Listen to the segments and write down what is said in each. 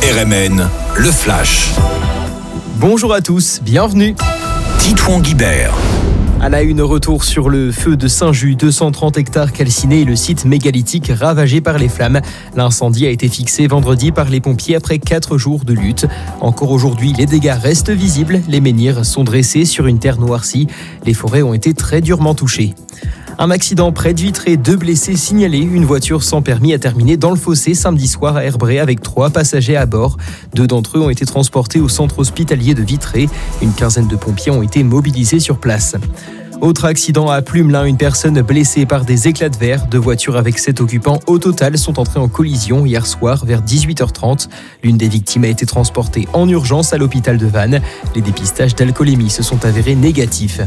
RMN, le Flash. Bonjour à tous, bienvenue. Titouan Guibert. À la une, retour sur le feu de Saint-Just, 230 hectares calcinés et le site mégalithique ravagé par les flammes. L'incendie a été fixé vendredi par les pompiers après 4 jours de lutte. Encore aujourd'hui, les dégâts restent visibles. Les menhirs sont dressés sur une terre noircie. Les forêts ont été très durement touchées. Un accident près de Vitré, 2 blessés signalés. Une voiture sans permis a terminé dans le fossé samedi soir à Herbré avec 3 passagers à bord. 2 d'entre eux ont été transportés au centre hospitalier de Vitré. Une quinzaine de pompiers ont été mobilisés sur place. Autre accident à Plumelin, une personne blessée par des éclats de verre. 2 voitures avec 7 occupants au total sont entrées en collision hier soir vers 18h30. L'une des victimes a été transportée en urgence à l'hôpital de Vannes. Les dépistages d'alcoolémie se sont avérés négatifs.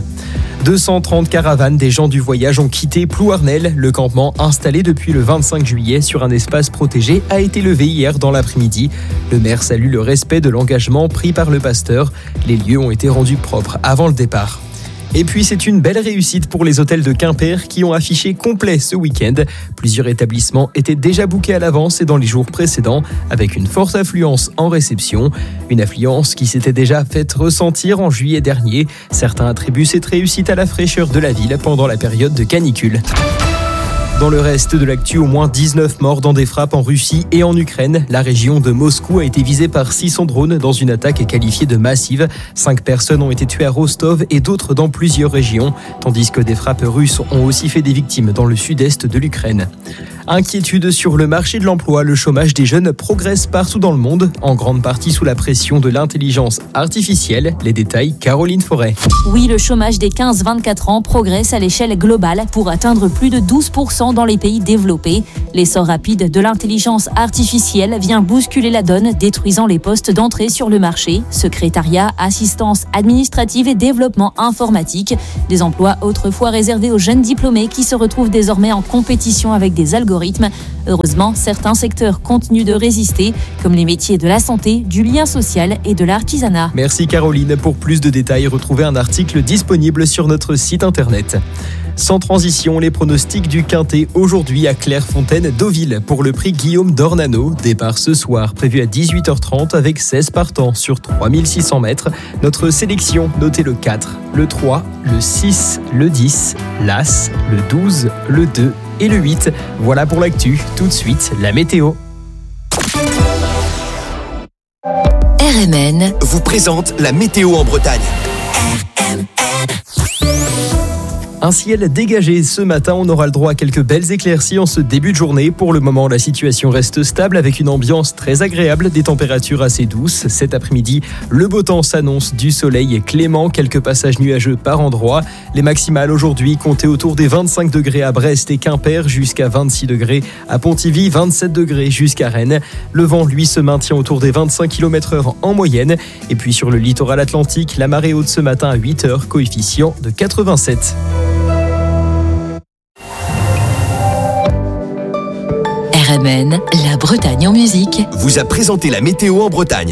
230 caravanes des gens du voyage ont quitté Plouarnel. Le campement installé depuis le 25 juillet sur un espace protégé a été levé hier dans l'après-midi. Le maire salue le respect de l'engagement pris par le pasteur. Les lieux ont été rendus propres avant le départ. Et puis c'est une belle réussite pour les hôtels de Quimper qui ont affiché complet ce week-end. Plusieurs établissements étaient déjà bookés à l'avance et dans les jours précédents avec une forte affluence en réception. Une affluence qui s'était déjà faite ressentir en juillet dernier. Certains attribuent cette réussite à la fraîcheur de la ville pendant la période de canicule. Dans le reste de l'actu, au moins 19 morts dans des frappes en Russie et en Ukraine. La région de Moscou a été visée par 600 drones dans une attaque qualifiée de massive. 5 personnes ont été tuées à Rostov et d'autres dans plusieurs régions, tandis que des frappes russes ont aussi fait des victimes dans le sud-est de l'Ukraine. Inquiétude sur le marché de l'emploi, le chômage des jeunes progresse partout dans le monde, en grande partie sous la pression de l'intelligence artificielle. Les détails, Caroline Forêt. Oui, le chômage des 15-24 ans progresse à l'échelle globale pour atteindre plus de 12% dans les pays développés. L'essor rapide de l'intelligence artificielle vient bousculer la donne, détruisant les postes d'entrée sur le marché. Secrétariat, assistance administrative et développement informatique. Des emplois autrefois réservés aux jeunes diplômés qui se retrouvent désormais en compétition avec des algorithmes. Heureusement, certains secteurs continuent de résister, comme les métiers de la santé, du lien social et de l'artisanat. Merci Caroline. Pour plus de détails, retrouvez un article disponible sur notre site internet. Sans transition, les pronostics du Quintet aujourd'hui à Clairefontaine-Deauville pour le prix Guillaume d'Ornano. Départ ce soir, prévu à 18h30 avec 16 partants sur 3600 mètres. Notre sélection, notez le 4, le 3, le 6, le 10, l'As, le 12, le 2 et le 8. Voilà pour l'actu. Tout de suite, la météo. RMN vous présente la météo en Bretagne. Un ciel dégagé ce matin, on aura le droit à quelques belles éclaircies en ce début de journée. Pour le moment, la situation reste stable avec une ambiance très agréable, des températures assez douces. Cet après-midi, le beau temps s'annonce, du soleil clément, quelques passages nuageux par endroits. Les maximales aujourd'hui comptaient autour des 25 degrés à Brest et Quimper, jusqu'à 26 degrés à Pontivy, 27 degrés jusqu'à Rennes. Le vent, lui, se maintient autour des 25 km/h en moyenne. Et puis sur le littoral atlantique, la marée haute ce matin à 8h, coefficient de 87. RMN, la Bretagne en musique, vous a présenté la météo en Bretagne.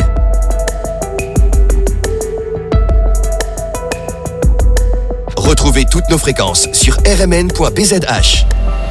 Retrouvez toutes nos fréquences sur rmn.bzh.